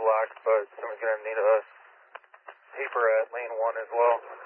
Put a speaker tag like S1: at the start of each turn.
S1: black, but someone's going to need a paper at lane 1 as well.